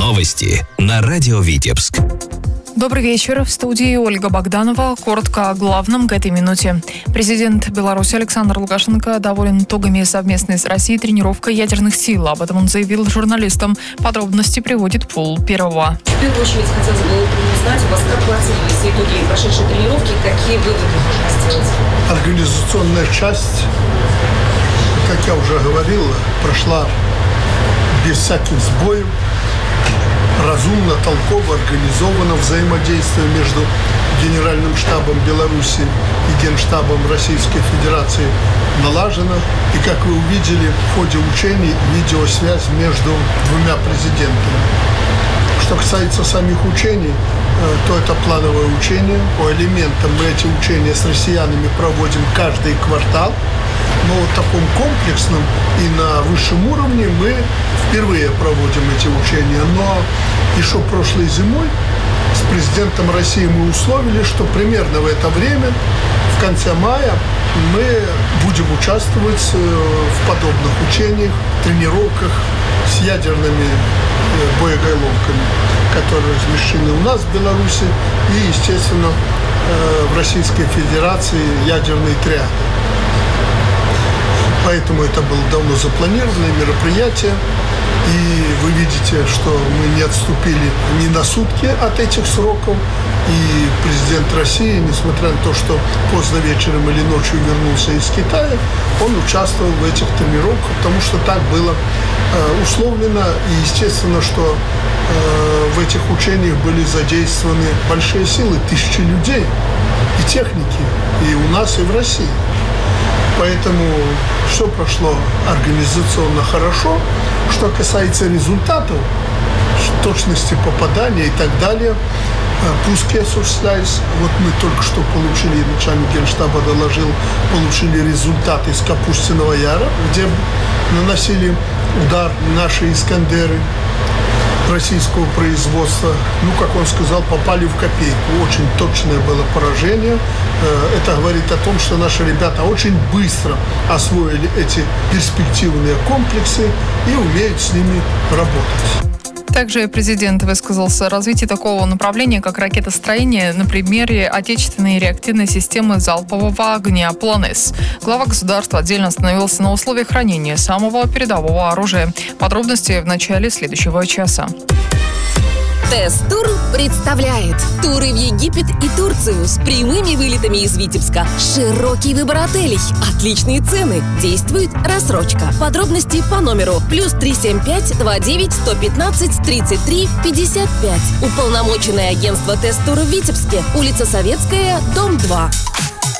Новости на радио Витебск. Добрый вечер. В студии Ольга Богданова. Коротко о главном к этой минуте. Президент Беларуси Александр Лукашенко доволен итогами совместной с Россией тренировкой ядерных сил. Об этом он заявил журналистам. Подробности приводит Пол Первого. В первую очередь хотелось бы узнать у вас, как вы оценили итоги прошедшей тренировки, какие выводы можно сделать? Организационная часть, как я уже говорил, прошла без всяких сбоев. Разумно, толково, организовано взаимодействие между Генеральным штабом Беларуси и Генштабом Российской Федерации налажено. И, как вы увидели, в ходе учений видеосвязь между двумя президентами. Что касается самих учений, то это плановое учение. По элементам мы эти учения с россиянами проводим каждый квартал. Но в таком комплексном и на высшем уровне мы впервые проводим эти учения. Но еще прошлой зимой с президентом России мы условили, что примерно в это время, в конце мая, мы будем участвовать в подобных учениях, тренировках с ядерными боеголовками, которые размещены у нас в Беларуси и, естественно, в Российской Федерации ядерные триады. Поэтому это было давно запланированное мероприятие. И вы видите, что мы не отступили ни на сутки от этих сроков. И президент России, несмотря на то, что поздно вечером или ночью вернулся из Китая, он участвовал в этих тренировках, потому что так было условлено. И естественно, что в этих учениях были задействованы большие силы, тысячи людей и техники, и у нас, и в России. Поэтому все прошло организационно хорошо. Что касается результатов, точности попадания и так далее, пуски осуществлялись. Вот мы только что получили, начальник Генштаба доложил, получили результаты из Капустиного Яра, где наносили удар наши «Искандеры» российского производства. Ну, как он сказал, попали в копейку. Очень точное было поражение. Это говорит о том, что наши ребята очень быстро освоили эти перспективные комплексы и умеют с ними работать. Также президент высказался о развитии такого направления, как ракетостроение на примере отечественной реактивной системы залпового огня «Полонез». Глава государства отдельно остановился на условиях хранения самого передового оружия. Подробности в начале следующего часа. Тест-тур представляет туры в Египет и Турцию с прямыми вылетами из Витебска. Широкий выбор отелей, отличные цены, действует рассрочка. Подробности по номеру +375 29 115 33 55. Уполномоченное агентство Тест-тур в Витебске, улица Советская, дом 2.